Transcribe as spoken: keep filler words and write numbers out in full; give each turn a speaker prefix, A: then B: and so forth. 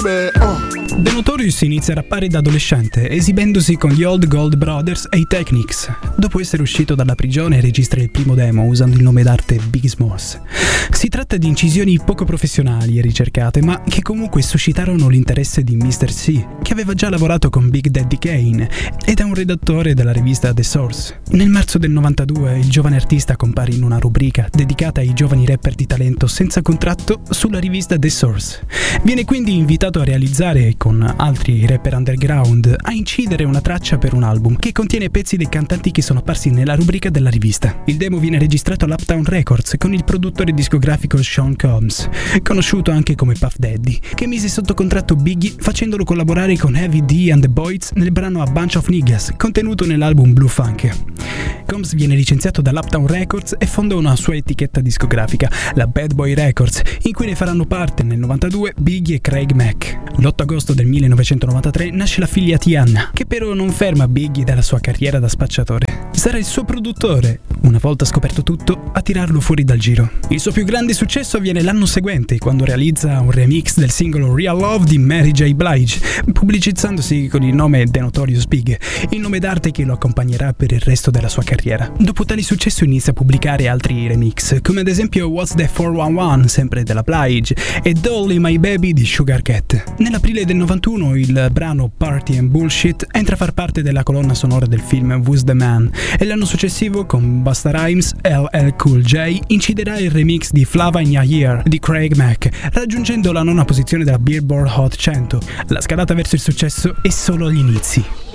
A: baby. Uh.
B: The Notorious inizia a rappare da adolescente, esibendosi con gli Old Gold Brothers e i Technics. Dopo essere uscito dalla prigione registra il primo demo usando il nome d'arte Biggie Smalls. Si tratta di incisioni poco professionali e ricercate, ma che comunque suscitarono l'interesse di mister C, che aveva già lavorato con Big Daddy Kane ed è un redattore della rivista The Source. Nel marzo del novantadue il giovane artista compare in una rubrica dedicata ai giovani rapper di talento senza contratto sulla rivista The Source. Viene quindi invitato a realizzare, con altri rapper underground, a incidere una traccia per un album che contiene pezzi dei cantanti che sono apparsi nella rubrica della rivista. Il demo viene registrato all'Uptown Records con il produttore discografico Sean Combs, conosciuto anche come Puff Daddy, che mise sotto contratto Biggie facendolo collaborare con Heavy D and the Boys nel brano A Bunch of Niggas, contenuto nell'album Blue Funk. Combs viene licenziato dall'Uptown Records e fonda una sua etichetta discografica, la Bad Boy Records, in cui ne faranno parte nel novantadue Biggie e Craig Mack. L'otto agosto del millenovecentonovantatré nasce la figlia Tiana, che però non ferma Biggie dalla sua carriera da spacciatore. Sarà il suo produttore, una volta scoperto tutto, a tirarlo fuori dal giro. Il suo più grande successo avviene l'anno seguente, quando realizza un remix del singolo Real Love di Mary J. Blige, pubblicizzandosi con il nome The Notorious Big, il nome d'arte che lo accompagnerà per il resto della sua carriera. Dopo tale successo inizia a pubblicare altri remix, come ad esempio What's That four one one, sempre della Blige, e Dolly My Baby di Sugar Cat. Nell'aprile del novantuno il brano Party and Bullshit entra a far parte della colonna sonora del film Who's the Man, e l'anno successivo con Busta Rhymes L L Cool J inciderà il remix di Flava in Your Ear di Craig Mack, raggiungendo la nona posizione della Billboard Hot cento. La scalata verso il successo è solo agli inizi.